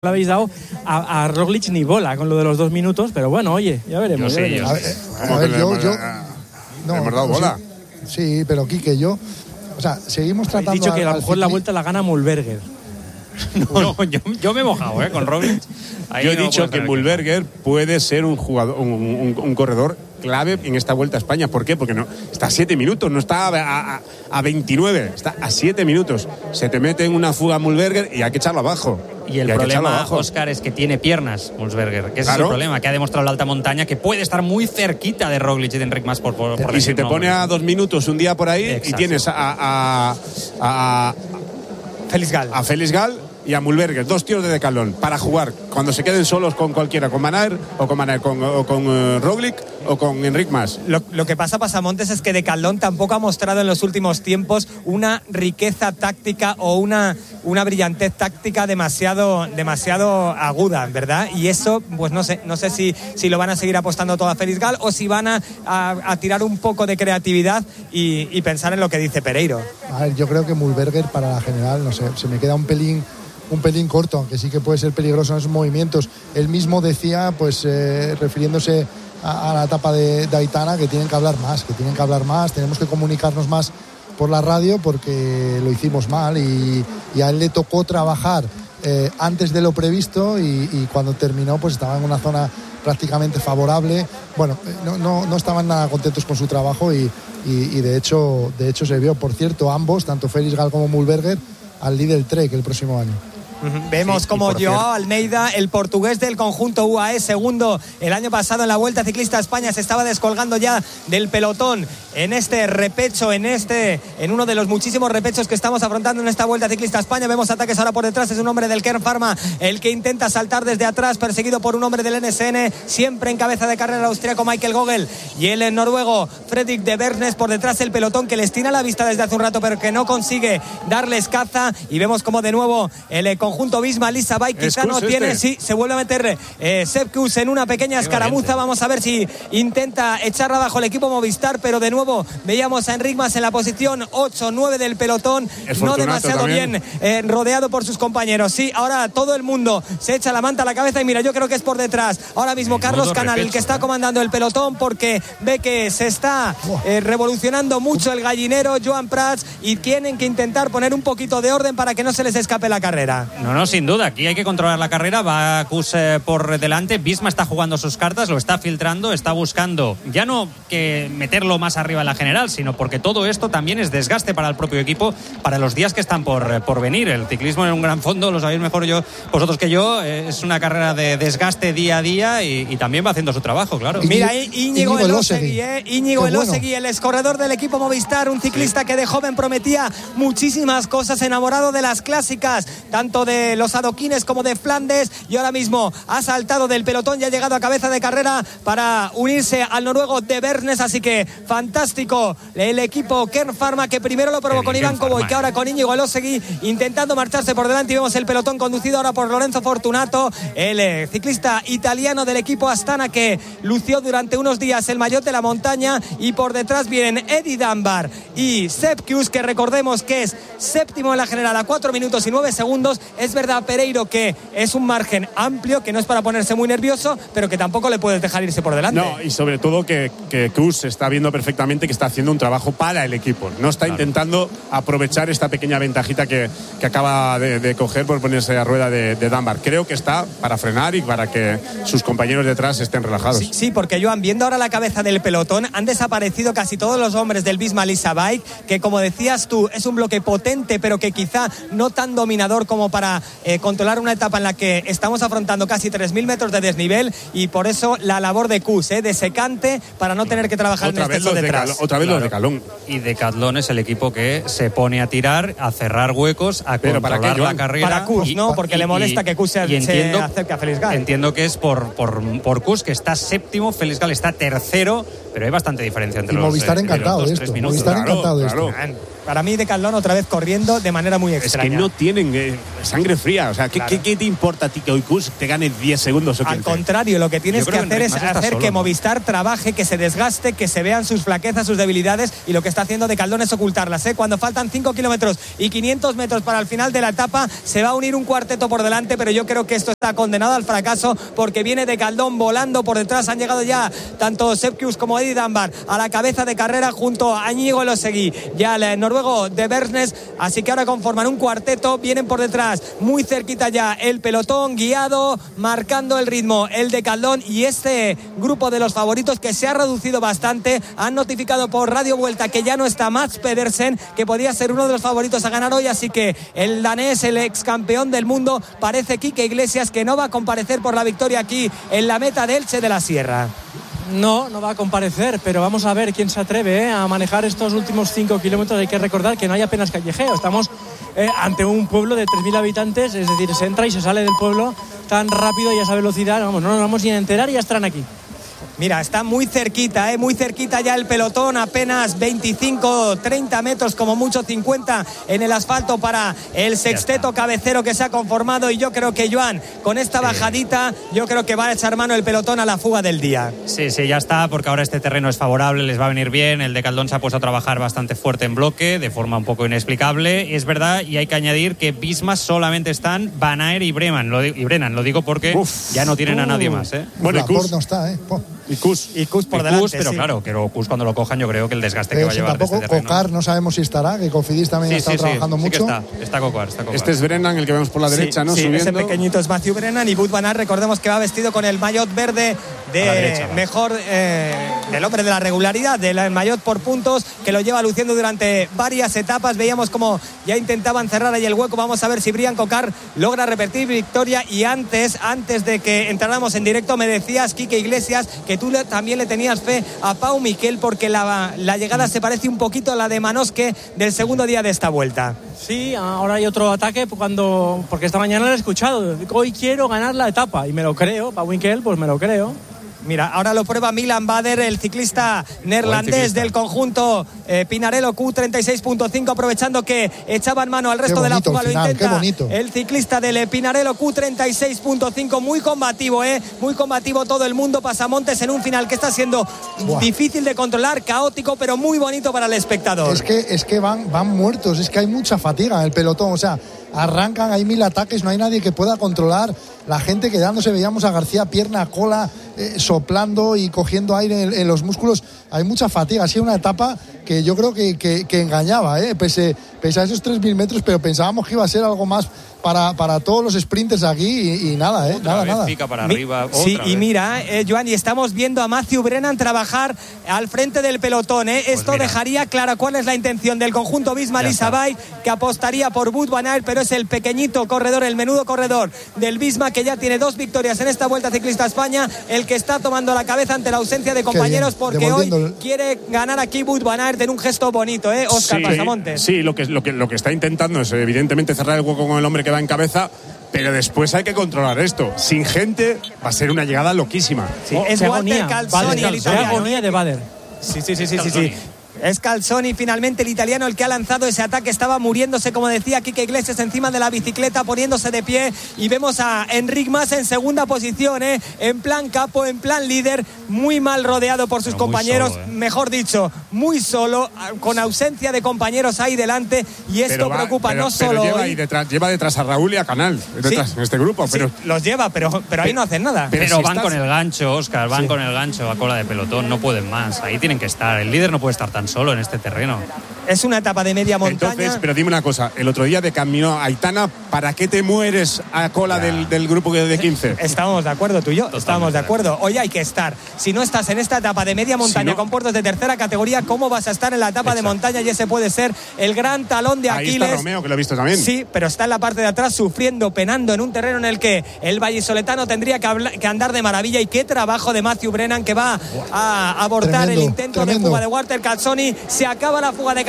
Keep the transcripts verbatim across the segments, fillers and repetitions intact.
le habéis dado a, a Roglic ni bola con lo de los dos minutos, pero bueno, oye, ya veremos. Yo ya sé, veremos. yo A ver, a ver, yo, yo no, le hemos dado pues bola. Sí, sí, pero Quique, yo, o sea, seguimos tratando. He dicho que a lo al, mejor al la cicli- vuelta la gana Mühlberger. No, no, yo, yo me he mojado, ¿eh? Con Roglic. Ahí Yo he no dicho puedo que estar Mühlberger puede ser un jugador, un, un, un corredor clave en esta Vuelta a España. ¿Por qué? Porque no está a siete minutos, no está a, a, a veintinueve, está a siete minutos. Se te mete en una fuga Mühlberger y hay que echarlo abajo. Y el y hay que echarlo problema, abajo. Oscar, es que tiene piernas, Mühlberger, que ese Claro. es el problema, que ha demostrado la alta montaña, que puede estar muy cerquita de Roglic y de Enric Mas por, por, por Y si te decir pone nombres. a dos minutos un día por ahí Exacto. y tienes a, a, a, a, Félix Gal. a Félix Gal y a Mühlberger, dos tíos de decalón, para jugar cuando se queden solos con cualquiera, con Van Aert o con, Van Aert, con, o con uh, Roglic o con Enric Mas. Lo, lo que pasa, Pasamontes, es que Decathlon tampoco ha mostrado en los últimos tiempos una riqueza táctica o una, una brillantez táctica demasiado, demasiado aguda, ¿verdad? Y eso, pues no sé, no sé si, si lo van a seguir apostando todo a Félix Gal o si van a, a, a tirar un poco de creatividad y, y pensar en lo que dice Pereiro. A ver, yo creo que Mühlberger para la general, no sé, se me queda un pelín un pelín corto, aunque sí que puede ser peligroso en esos movimientos. Él mismo decía, pues eh, refiriéndose a, a la etapa de, de Aitana, que tienen que hablar más, que tienen que hablar más, tenemos que comunicarnos más por la radio porque lo hicimos mal y, y a él le tocó trabajar eh, antes de lo previsto y, y cuando terminó pues estaba en una zona prácticamente favorable. Bueno, no, no, no estaban nada contentos con su trabajo y, y, y de hecho de hecho se vio. Por cierto, ambos, tanto Félix Gal como Mühlberger, al líder Trek el próximo año. Uh-huh. Vemos Sí, como Joao Joao Almeida, el portugués del conjunto U A E, segundo el año pasado en la Vuelta Ciclista a España, se estaba descolgando ya del pelotón en este repecho, en este, en uno de los muchísimos repechos que estamos afrontando en esta Vuelta Ciclista a España. Vemos ataques ahora por detrás, es un hombre del Kern Pharma el que intenta saltar desde atrás, perseguido por un hombre del N S N, siempre en cabeza de carrera el austríaco Michael Gogel y el noruego Fredrik de Bernes por detrás, el pelotón que les tira la vista desde hace un rato pero que no consigue darles caza. Y vemos como de nuevo el conjunto Visma Lisa Bike quizá no este. tiene, sí, se vuelve a meter eh, Sepp Kuss en una pequeña escaramuza. Vamos a ver si intenta echar abajo el equipo Movistar, pero de nuevo veíamos a Enric Mas en la posición ocho nueve del pelotón, Es no Fortunato demasiado también. bien eh, rodeado por sus compañeros. Sí, ahora todo el mundo se echa la manta a la cabeza y mira, yo creo que es por detrás ahora mismo Menudo Carlos Canal, el repecho, que está ¿eh? comandando el pelotón, porque ve que se está eh, revolucionando mucho el gallinero Joan Prats y tienen que intentar poner un poquito de orden para que no se les escape la carrera. No, no, sin duda, aquí hay que controlar la carrera, va Kuss eh, por delante, Visma está jugando sus cartas, lo está filtrando, está buscando ya no que meterlo más arriba en la general, sino porque todo esto también es desgaste para el propio equipo, para los días que están por, por venir. El ciclismo en un gran fondo, lo sabéis mejor yo, vosotros que yo, eh, es una carrera de desgaste día a día y, y también va haciendo su trabajo, claro. Y- Mira, Íñigo, Íñigo Elosegui, Elosegui. eh, Íñigo Qué bueno. Elosegui, el excorredor del equipo Movistar, un ciclista que de joven prometía muchísimas cosas, enamorado de las clásicas, tanto de los adoquines como de Flandes, y ahora mismo ha saltado del pelotón y ha llegado a cabeza de carrera para unirse al noruego de Bernes, así que fantástico el equipo Kern Pharma, que primero lo probó El con Kern Iván Cobo y Pharma. que ahora con Íñigo Elosegui intentando marcharse por delante, y vemos el pelotón conducido ahora por Lorenzo Fortunato, el eh, ciclista italiano del equipo Astana, que lució durante unos días el maillot de la montaña, y por detrás vienen Eddie Dunbar y Sepp Kuss, que recordemos que es séptimo en la general a cuatro minutos y nueve segundos. Es verdad, Pereiro, que es un margen amplio, que no es para ponerse muy nervioso, pero que tampoco le puedes dejar irse por delante. No, y sobre todo que, que Kuss está viendo perfectamente que está haciendo un trabajo para el equipo. No está Claro. intentando aprovechar esta pequeña ventajita que, que acaba de, de coger por ponerse a rueda de, de Dunbar. Creo que está para frenar y para que sus compañeros detrás estén relajados. Sí, sí, porque Joan, viendo ahora la cabeza del pelotón, han desaparecido casi todos los hombres del Visma Lisa Bike, que como decías tú, es un bloque potente, pero que quizá no tan dominador como para eh, controlar una etapa en la que estamos afrontando casi tres mil metros de desnivel, y por eso la labor de Kuss, eh, de secante, para no tener que trabajar Otra en vez, exceso los de detrás. Calón, otra vez los de Calón. Y Decathlon es el equipo que se pone a tirar, a cerrar huecos, a Pero ¿para controlar qué, la Joan? carrera. Para Kuss, ¿no? Porque le molesta que Kuss se- y entiendo, se acerque a Félix Gal. Entiendo que es por, por, por Kuss, que está séptimo, Félix Gal está tercero, pero hay bastante diferencia entre Y los Movistar eh, encantado los de dos, tres esto, minutos. Movistar Claro, encantado de claro. esto. Para mí, Decathlon otra vez corriendo de manera muy extraña. Es que no tienen eh, sangre fría. O sea, ¿qué, claro. ¿qué, ¿qué te importa a ti que Oikuz te gane diez segundos o quince? Al contrario, lo que tienes Yo que creo que hacer es Enric Mas está hacer solo, que ¿no? Movistar trabaje, que se desgaste, que se vean sus flaquezas, sus debilidades, y lo que está haciendo Decathlon es ocultarlas, ¿eh? Cuando faltan cinco kilómetros y quinientos metros para el final de la etapa, se va a unir un cuarteto por delante, pero yo creo que esto está condenado al fracaso porque viene Decathlon volando por detrás. Han llegado ya tanto Sepp Kuss como Eddie Dunbar a la cabeza de carrera junto a Íñigo Elosegui y al noruego de Bersnes, así que ahora conforman un cuarteto, vienen por detrás muy cerquita ya el pelotón guiado, marcando el ritmo el Decathlon, y este grupo de los favoritos que se ha reducido bastante. Han notificado por Radio Vuelta que ya no está Mats Pedersen, que podía ser uno de los favoritos a ganar hoy, así que el danés, el ex campeón del mundo, parece Quique Iglesias, que no va a comparecer por la victoria aquí en la meta de Elche de la Sierra. No, no va a comparecer, pero vamos a ver quién se atreve ¿eh? a manejar estos últimos cinco kilómetros. Hay que recordar que no hay apenas callejeo. Estamos eh, ante un pueblo de tres mil habitantes, es decir, se entra y se sale del pueblo tan rápido y a esa velocidad. Vamos, no nos vamos ni a enterar y ya estarán aquí. Mira, está muy cerquita, ¿eh? muy cerquita ya el pelotón, apenas veinticinco, treinta metros, como mucho cincuenta en el asfalto para el sexteto cabecero que se ha conformado, y yo creo que Joan, con esta sí. bajadita, yo creo que va a echar mano el pelotón a la fuga del día. Sí, sí, ya está, porque ahora este terreno es favorable, les va a venir bien. El Decathlon se ha puesto a trabajar bastante fuerte en bloque, de forma un poco inexplicable, es verdad, y hay que añadir que Visma solamente están Van Aert y Breman, lo, y Brennan, lo digo porque Uf. ya no tienen uh. a nadie más, ¿eh? Bueno, Kuss no está, ¿eh? Oh. Y Kuss. Y Kuss por y delante, Kuss, pero sí. claro, pero Kuss cuando lo cojan yo creo que el desgaste pero que va a llevar tampoco, de este terreno. Cocar no sabemos si estará, que Cofidis también sí, ha estado sí, trabajando sí, mucho. Sí que está, está Cocar, está Cocar. Este es Brennan, el que vemos por la derecha, sí, ¿no? Sí, Subiendo. Ese pequeñito es Matthew Brennan, y Wout van Aert, recordemos que va vestido con el maillot verde de derecha, mejor, eh, el hombre de la regularidad, del maillot por puntos, que lo lleva luciendo durante varias etapas. Veíamos como ya intentaban cerrar ahí el hueco. Vamos a ver si Brian Cocar logra repetir victoria. Y antes, antes de que entráramos en directo, me decías, Quique Iglesias, que tú le, también le tenías fe a Pau Miquel, porque la, la llegada se parece un poquito a la de Manosque del segundo día de esta vuelta. Sí, ahora hay otro ataque cuando, porque esta mañana lo he escuchado. Hoy quiero ganar la etapa y me lo creo. Pau Miquel, pues me lo creo. Mira, ahora lo prueba Milan Bader, el ciclista neerlandés ciclista. del conjunto eh, Pinarello Q treinta y seis punto cinco, aprovechando que echaban mano al resto de la fuga. Lo intenta el ciclista del Pinarello Q treinta y seis punto cinco, muy combativo, eh, muy combativo todo el mundo. Pasamontes en un final que está siendo Buah. difícil de controlar, caótico, pero muy bonito para el espectador. Es que, es que van, van muertos, es que hay mucha fatiga en el pelotón, o sea, arrancan, hay mil ataques, no hay nadie que pueda controlar. La gente quedándose, veíamos a García pierna, cola, eh, soplando y cogiendo aire en, en los músculos. Hay mucha fatiga, ha sido una etapa que yo creo que, que, que engañaba, ¿eh? pese, pese a esos tres mil metros, pero pensábamos que iba a ser algo más para, para todos los sprinters aquí y, y nada, ¿eh? Otra nada, vez nada. pica para Mi, arriba, sí, otra y vez. mira, eh, Joan, y estamos viendo a Matthew Brennan trabajar al frente del pelotón, ¿eh? Pues Esto mira. dejaría clara cuál es la intención del conjunto Visma Isabay, que apostaría por Wout van Aert, pero es el pequeñito corredor, el menudo corredor del Visma, que ya tiene dos victorias en esta Vuelta Ciclista a España, el que está tomando la cabeza ante la ausencia de compañeros, bien, porque hoy quiere ganar aquí Wout van Aert en un gesto bonito, ¿eh? Óscar sí, Pasamontes. Sí, lo que, lo, que, lo que está intentando es evidentemente cerrar el hueco con el hombre que va en cabeza, pero después hay que controlar esto. Sin gente va a ser una llegada loquísima. Sí, oh, es Walter Calzoni, el italiano. Agonía de Bader. Sí, sí, sí, sí, sí, sí. Es Calzoni finalmente el italiano el que ha lanzado ese ataque. Estaba muriéndose, como decía Quique Iglesias, encima de la bicicleta, poniéndose de pie, y vemos a Enric Mas en segunda posición, ¿eh? en plan capo, en plan líder, muy mal rodeado por sus Pero compañeros, solo, ¿eh? mejor dicho, muy solo, con ausencia de compañeros ahí delante, y esto va, preocupa pero, no pero solo lleva, hoy. ahí detrás, lleva detrás a Raúl y a Canal detrás, sí, en este grupo, pero sí, los lleva, pero, pero ahí no hacen nada. Pero, pero si van estás... con el gancho, Óscar, van sí. con el gancho a cola de pelotón, no pueden más, ahí tienen que estar, el líder no puede estar tan solo en este terreno. Es una etapa de media montaña. Entonces, pero dime una cosa, el otro día de camino a Aitana, ¿para qué te mueres a cola del, del grupo de quince? Estábamos de acuerdo tú y yo, Totalmente estábamos de acuerdo. Hoy hay que estar. Si no estás en esta etapa de media montaña si no, con puertos de tercera categoría, ¿cómo vas a estar en la etapa Exacto. de montaña? Y ese puede ser el gran talón de Aquiles. Ahí está Romeo, que lo he visto también. Sí, pero está en la parte de atrás sufriendo, penando en un terreno en el que el vallisoletano tendría que, habla, que andar de maravilla. Y qué trabajo de Matthew Brennan, que va a abortar tremendo, el intento tremendo. de fuga de Walter Calzoni. Se acaba la fuga de Calzoni.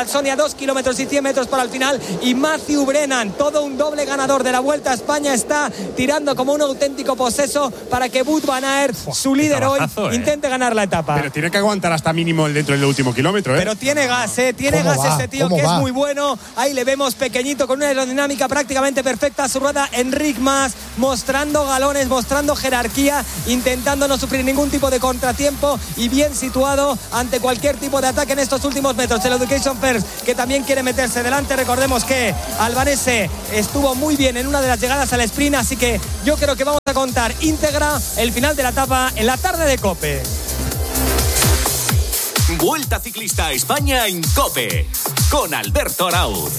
Saxonia, dos kilómetros y cien metros para el final. Y Matthew Brennan, todo un doble ganador de la Vuelta a España, está tirando como un auténtico poseso para que Wout van Aert, su líder hoy, eh. intente ganar la etapa. Pero tiene que aguantar hasta mínimo el dentro del último kilómetro, ¿eh? Pero tiene gas, ¿eh? Tiene gas va? ese tío, que va? Es muy bueno. Ahí le vemos pequeñito, con una aerodinámica prácticamente perfecta a su rueda. Enric Mas mostrando galones, mostrando jerarquía, intentando no sufrir ningún tipo de contratiempo y bien situado ante cualquier tipo de ataque en estos últimos metros. El Education First, que también quiere meterse delante. Recordemos que Albanese estuvo muy bien en una de las llegadas al sprint, así que yo creo que vamos a contar íntegra el final de la etapa en la tarde de COPE. Vuelta Ciclista a España en COPE con Alberto Arauz.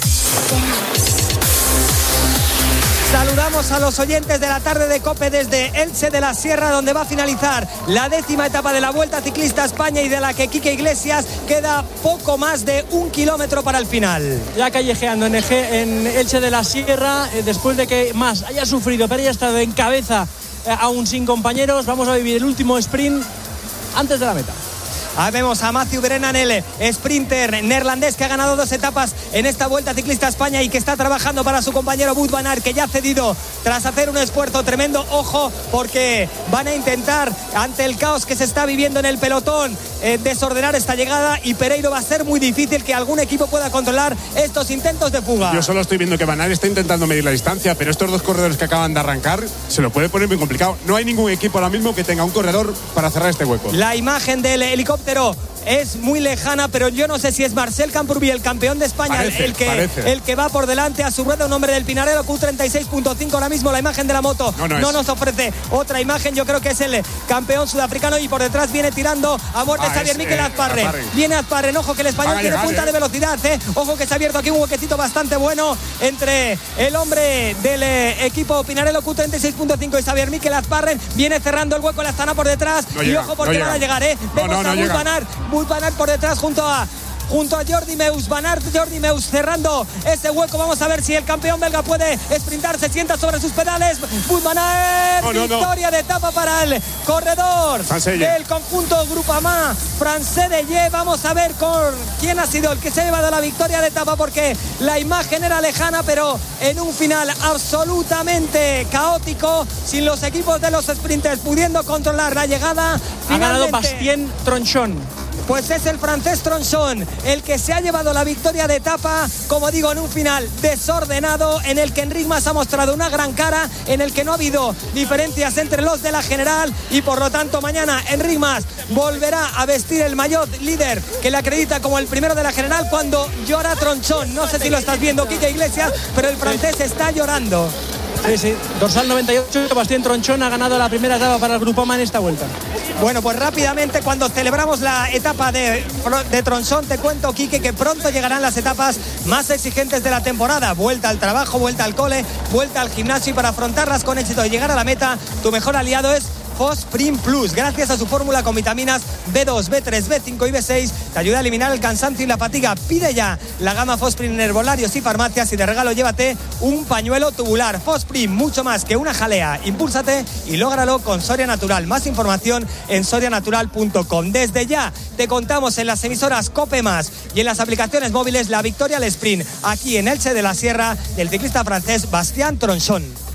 Saludamos a los oyentes de la tarde de COPE desde Elche de la Sierra, donde va a finalizar la décima etapa de la Vuelta Ciclista a España y de la que Quique Iglesias queda poco más de un kilómetro para el final. Ya callejeando en, Eje, en Elche de la Sierra, eh, después de que Mas haya sufrido, pero haya estado en cabeza eh, aún sin compañeros, vamos a vivir el último sprint antes de la meta. Ahí vemos a Matthew Brennan, el sprinter neerlandés que ha ganado dos etapas en esta Vuelta Ciclista a España y que está trabajando para su compañero Wout van Aert, que ya ha cedido tras hacer un esfuerzo tremendo. Ojo, porque van a intentar, ante el caos que se está viviendo en el pelotón, eh, desordenar esta llegada, y Pereiro va a ser muy difícil que algún equipo pueda controlar estos intentos de fuga. Yo solo estoy viendo que Van Aert está intentando medir la distancia, pero estos dos corredores que acaban de arrancar se lo puede poner muy complicado. No hay ningún equipo ahora mismo que tenga un corredor para cerrar este hueco. La imagen del helicóptero es muy lejana, pero yo no sé si es Marcel Camprubí, el campeón de España, parece, el, que, el que va por delante. A su rueda un hombre del Pinarello, Q treinta y seis punto cinco. Ahora mismo la imagen de la moto no, no, no es. nos ofrece otra imagen. Yo creo que es el campeón sudafricano, y por detrás viene tirando a muerte ah, Xavier Miquel eh, Azparren. Azparren. Viene Azparren, ojo que el español tiene llegar, punta eh. de velocidad, eh. Ojo que se ha abierto aquí un huequecito bastante bueno entre el hombre del eh, equipo Pinarello Q treinta y seis punto cinco y Xavier Miquel Azparren. Viene cerrando el hueco la Astana por detrás, no y llega, ojo porque no van a llegar, eh. No, Vemos no, no a Wout van Aert, Wout van Aert por detrás junto a junto a Jordi Meus. Van Aert, Jordi Meus cerrando ese hueco. Vamos a ver si el campeón belga puede sprintar, se sienta sobre sus pedales. Wout van Aert, no, no, victoria no. de etapa para el corredor Francelle. del conjunto Groupama Francelle. Vamos a ver con quién ha sido el que se ha llevado la victoria de etapa, porque la imagen era lejana, pero en un final absolutamente caótico, sin los equipos de los sprinters pudiendo controlar la llegada. Ha ganado Bastien Tronchon. Pues es el francés Tronchon el que se ha llevado la victoria de etapa, como digo, en un final desordenado, en el que Enric Mas ha mostrado una gran cara, en el que no ha habido diferencias entre los de la general, y por lo tanto mañana Enric Mas volverá a vestir el maillot líder que le acredita como el primero de la general, cuando llora Tronchon. No sé si lo estás viendo, Quique Iglesias, pero el francés está llorando. Sí, sí, dorsal noventa y ocho, Bastien Tronchon ha ganado la primera etapa para el Groupama en esta vuelta. Bueno, pues rápidamente, cuando celebramos la etapa de, de Tronchon, te cuento, Quique, que pronto llegarán las etapas más exigentes de la temporada. Vuelta al trabajo, vuelta al cole, vuelta al gimnasio, y para afrontarlas con éxito y llegar a la meta, tu mejor aliado es Fosprin Plus. Gracias a su fórmula con vitaminas B dos, B tres, B cinco y B seis, te ayuda a eliminar el cansancio y la fatiga. Pide ya la gama Fosprin en herbolarios y farmacias, y de regalo llévate un pañuelo tubular. Fosprin, mucho más que una jalea. Impúlsate y lógralo con Soria Natural. Más información en soria natural punto com. Desde ya te contamos en las emisoras COPE Más y en las aplicaciones móviles la victoria al sprint aquí en Elche de la Sierra del ciclista francés Bastien Tronchon.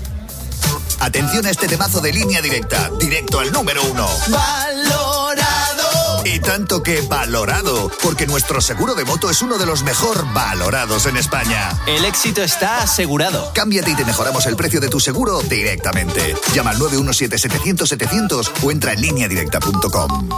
Atención a este temazo de Línea Directa, directo al número uno. ¡Valorado! Y tanto que valorado, porque nuestro seguro de moto es uno de los mejor valorados en España. El éxito está asegurado. Cámbiate y te mejoramos el precio de tu seguro directamente. Llama al nueve uno siete, setecientos, setecientos o entra en línea directa punto com.